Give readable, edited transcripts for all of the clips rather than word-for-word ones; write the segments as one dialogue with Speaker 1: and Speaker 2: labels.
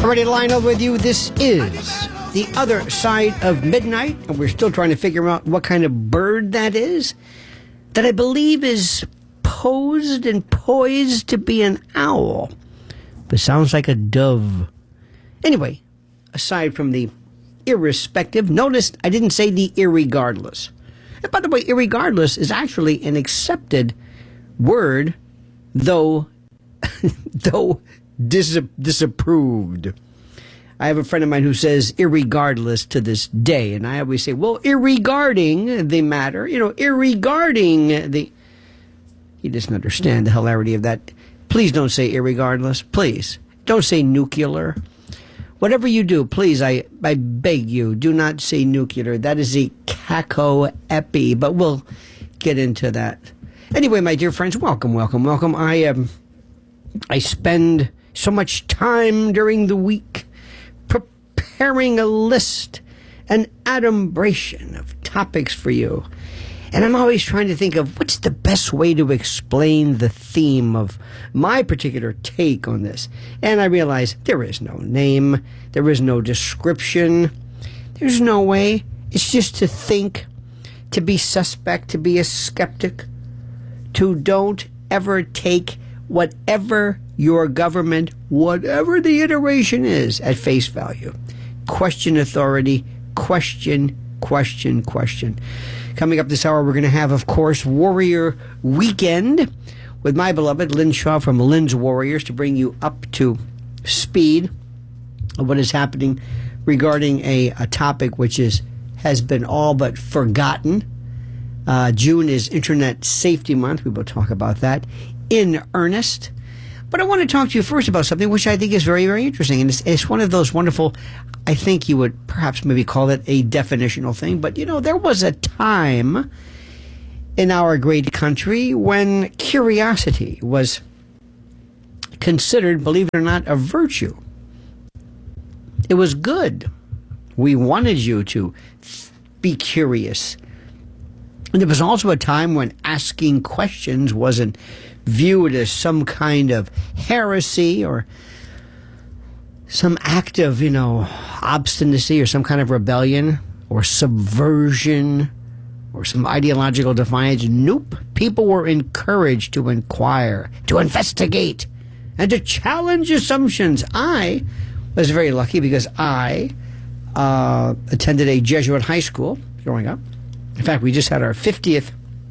Speaker 1: Ready to line up with you. This is The Other Side of Midnight, and we're still trying to figure out what kind of bird that is, that I believe is posed and poised to be an owl, but sounds like a dove. Anyway, aside from the irrespective, notice I didn't say the irregardless. And by the way, irregardless is actually an accepted word, though disapproved. I have a friend of mine who says irregardless to this day, and I always say, well, irregarding the matter, irregarding the... He doesn't understand the hilarity of that. Please don't say irregardless. Please. Don't say nuclear. Whatever you do, please, I beg you, do not say nuclear. That is a caco-epi, but we'll get into that. Anyway, my dear friends, welcome. I spend so much time during the week preparing a list, an adumbration of topics for you. And I'm always trying to think of what's the best way to explain the theme of my particular take on this. And I realize there is no name, there is no description, there's no way. It's just to think, to be suspect, to be a skeptic, to don't ever take whatever your government, whatever the iteration is, at face value. Question authority, question. Coming up this hour, we're going to have, of course, Warrior Weekend with my beloved Lynn Shaw from Lynn's Warriors to bring you up to speed of what is happening regarding a topic which has been all but forgotten. June is Internet Safety Month. We will talk about that in earnest. But I want to talk to you first about something which I think is very, very interesting. And it's one of those wonderful, I think you would perhaps maybe call it a definitional thing. But, there was a time in our great country when curiosity was considered, believe it or not, a virtue. It was good. We wanted you to be curious. And there was also a time when asking questions wasn't viewed as some kind of heresy or some act of, obstinacy or some kind of rebellion or subversion or some ideological defiance. Nope. People were encouraged to inquire, to investigate, and to challenge assumptions. I was very lucky because I attended a Jesuit high school growing up. In fact, we just had our 50th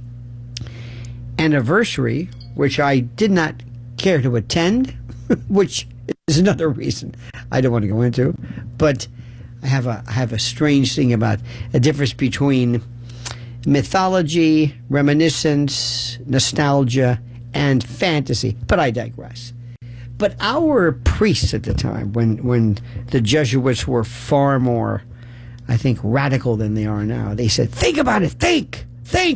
Speaker 1: anniversary, which I did not care to attend, which is another reason I don't want to go into. But I have a strange thing about a difference between mythology, reminiscence, nostalgia, and fantasy. But I digress. But our priests at the time, when the Jesuits were far more, I think, radical than they are now, they said, think about it, think.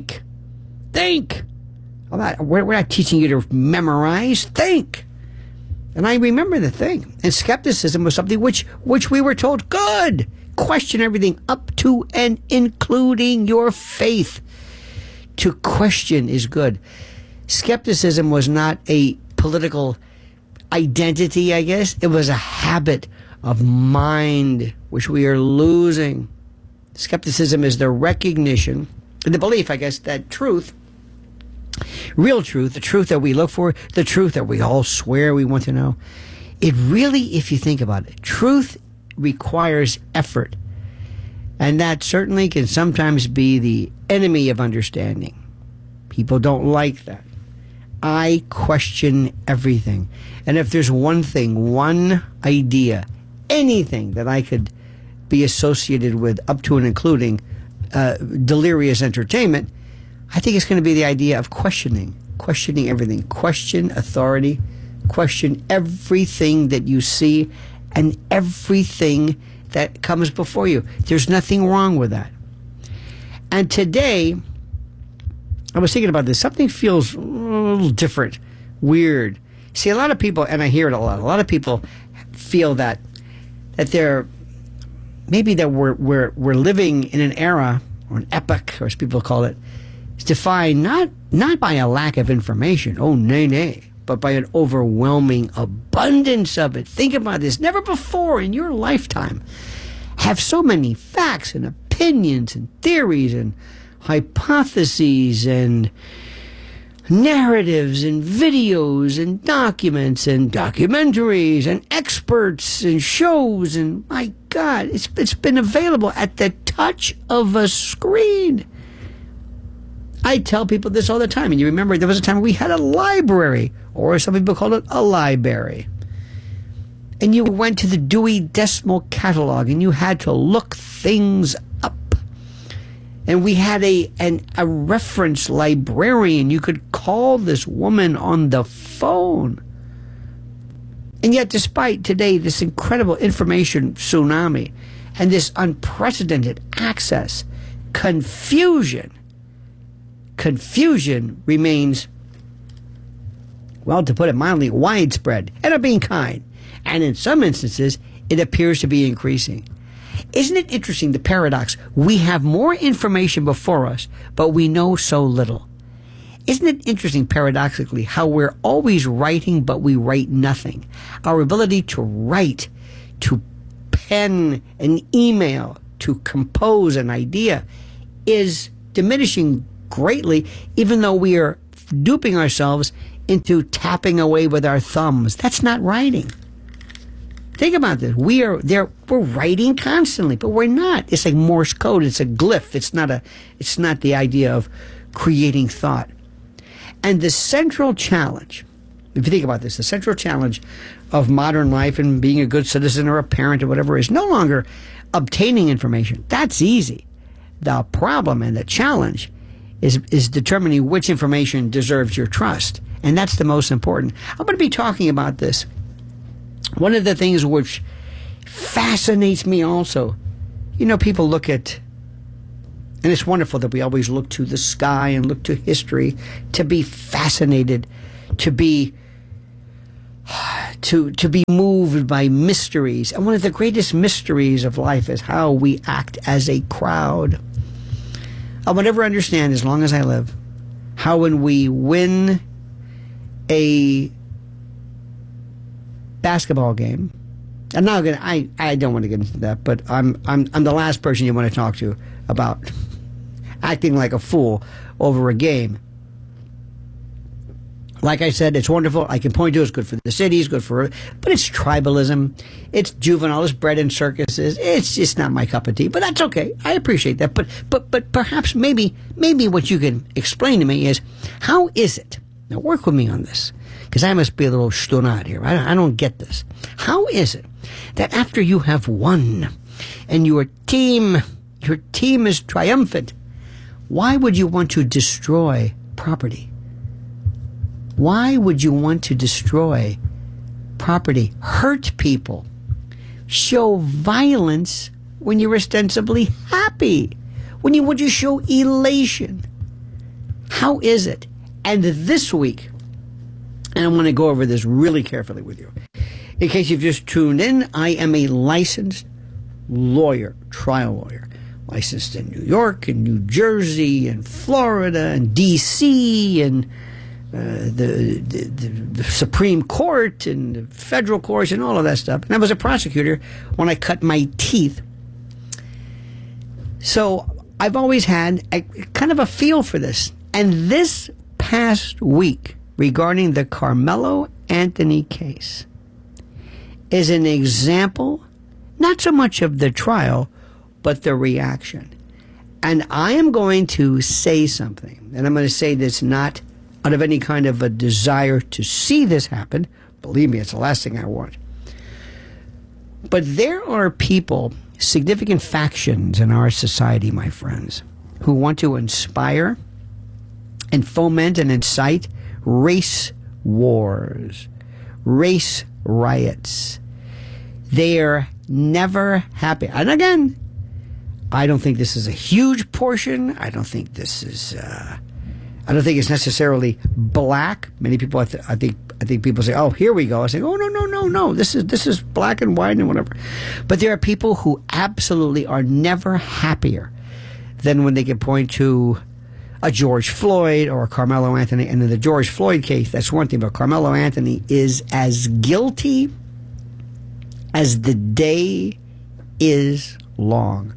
Speaker 1: We're not teaching you to memorize, think. And I remember the thing. And skepticism was something which we were told, good. Question everything up to and including your faith. To question is good. Skepticism was not a political identity, I guess. It was a habit of mind which we are losing. Skepticism is the recognition, the belief, I guess, that truth, real truth, the truth that we look for, the truth that we all swear we want to know, it really, if you think about it, truth requires effort. And that certainly can sometimes be the enemy of understanding. People don't like that. I question everything. And if there's one thing, one idea, anything that I could be associated with, up to and including delirious entertainment, I think it's going to be the idea of questioning everything. Question authority, question everything that you see and everything that comes before you. There's nothing wrong with that. And today, I was thinking about this. Something feels a little different, weird. See, a lot of people, and I hear it a lot of people feel that we're living in an era, or an epoch, or as people call it, is defined not by a lack of information, oh nay, but by an overwhelming abundance of it. Think about this. Never before in your lifetime have so many facts and opinions and theories and hypotheses and narratives and videos and documents and documentaries and experts and shows, and my God, it's been available at the touch of a screen. I tell people this all the time, and you remember there was a time we had a library, or some people call it a library. And you went to the Dewey Decimal Catalog and you had to look things up. And we had a reference librarian. You could call this woman on the phone. And yet, despite today this incredible information tsunami and this unprecedented access, confusion remains, well, to put it mildly, widespread. And I'm being kind. And in some instances, it appears to be increasing. Isn't it interesting, the paradox? We have more information before us, but we know so little. Isn't it interesting, paradoxically, how we're always writing, but we write nothing? Our ability to write, to pen an email, to compose an idea is diminishing greatly, even though we are duping ourselves into tapping away with our thumbs. That's not writing. Think about this. We're writing constantly, but we're not. It's like Morse code. It's a glyph. It's not the idea of creating thought. And the central challenge, if you think about this, the central challenge of modern life and being a good citizen or a parent or whatever is no longer obtaining information. That's easy. The problem and the challenge is determining which information deserves your trust. And that's the most important. I'm going to be talking about this. One of the things which fascinates me also, people look at, and it's wonderful that we always look to the sky and look to history to be fascinated, to be moved by mysteries. And one of the greatest mysteries of life is how we act as a crowd. I will never understand, as long as I live, how when we win a basketball game, I'm not gonna. I don't want to get into that, but I'm the last person you want to talk to about acting like a fool over a game. Like I said, it's wonderful. I can point to it's good for the city, it's good for, but it's tribalism, it's juvenile, it's bred in circuses. It's just not my cup of tea. But that's okay. I appreciate that. But perhaps maybe what you can explain to me is, how is it? Now work with me on this, because I must be a little stonad here. I don't get this. How is it that after you have won and your team is triumphant, why would you want to destroy property? Why would you want to destroy property, hurt people, show violence when you're ostensibly happy, when you want to show elation? How is it? And this week, and I want to go over this really carefully with you. In case you've just tuned in, I am a licensed lawyer, trial lawyer, licensed in New York and New Jersey and Florida and D.C. and the Supreme Court and the federal courts and all of that stuff. And I was a prosecutor when I cut my teeth. So I've always had a kind of a feel for this. And this past week, regarding the Carmelo Anthony case, is an example, not so much of the trial, but the reaction. And I am going to say something, and I'm going to say this not out of any kind of a desire to see this happen. Believe me, it's the last thing I want. But there are people, significant factions in our society, my friends, who want to inspire and foment and incite race wars, race riots. They are never happy. And again, I don't think this is a huge portion. I don't think this is. I don't think it's necessarily black. Many people, I think people say, "Oh, here we go." I say, "Oh, no. This is black and white and whatever." But there are people who absolutely are never happier than when they can point to a George Floyd or a Carmelo Anthony. And in the George Floyd case, that's one thing, but Carmelo Anthony is as guilty as the day is long.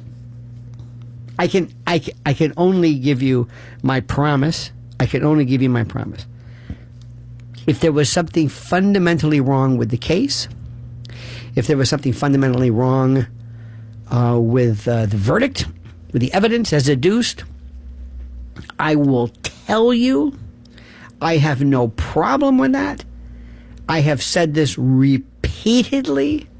Speaker 1: I can only give you my promise. I can only give you my promise. If there was something fundamentally wrong with the case, if there was something fundamentally wrong with the verdict, with the evidence as adduced, I will tell you, I have no problem with that. I have said this repeatedly,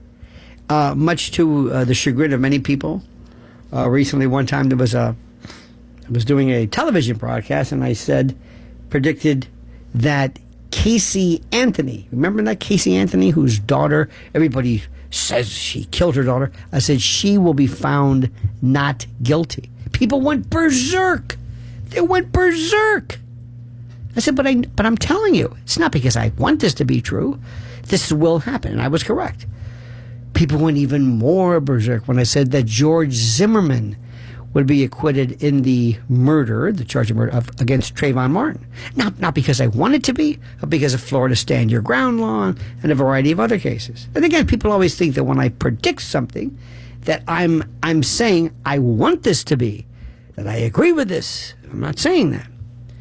Speaker 1: much to the chagrin of many people. Recently, one time I was doing a television broadcast, and I predicted that Casey Anthony, remember that Casey Anthony, whose daughter, everybody says she killed her daughter. I said she will be found not guilty. People went berserk. They went berserk. I said, but I'm telling you, it's not because I want this to be true. This will happen, and I was correct. People went even more berserk when I said that George Zimmerman would be acquitted in the charge of murder against Trayvon Martin. Not because I want it to be, but because of Florida Stand Your Ground law and a variety of other cases. And again, people always think that when I predict something, that I'm saying I want this to be, that I agree with this. I'm not saying that.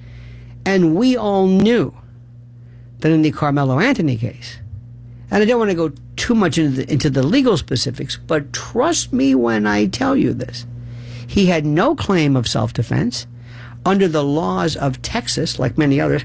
Speaker 1: And we all knew that in the Carmelo Anthony case, and I don't want to go too much into the legal specifics, but trust me when I tell you this. He had no claim of self-defense. Under the laws of Texas, like many others,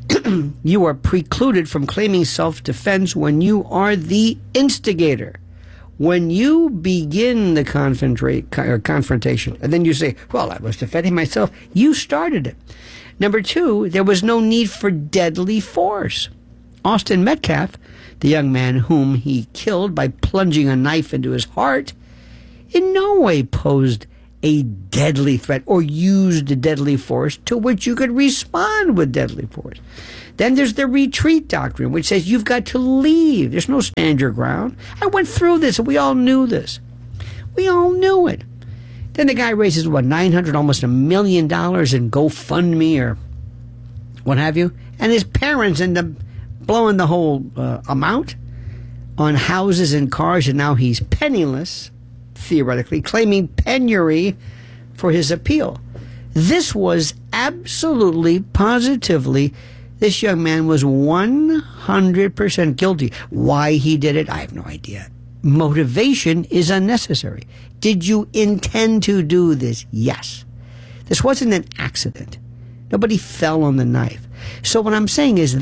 Speaker 1: you are precluded from claiming self-defense when you are the instigator. When you begin the confrontation, and then you say, well, I was defending myself, you started it. Number two, there was no need for deadly force. Austin Metcalf, the young man whom he killed by plunging a knife into his heart, in no way posed a deadly threat or used a deadly force to which you could respond with deadly force. Then there's the retreat doctrine, which says you've got to leave. There's no stand your ground. I went through this, and we all knew this. We all knew it. Then the guy raises, $900, almost $1 million in GoFundMe or what have you, and his parents end up blowing the whole amount on houses and cars, and now he's penniless, theoretically, claiming penury for his appeal. This was absolutely, positively, this young man was 100% guilty. Why he did it, I have no idea. Motivation is unnecessary. Did you intend to do this? Yes. This wasn't an accident. Nobody fell on the knife. So what I'm saying is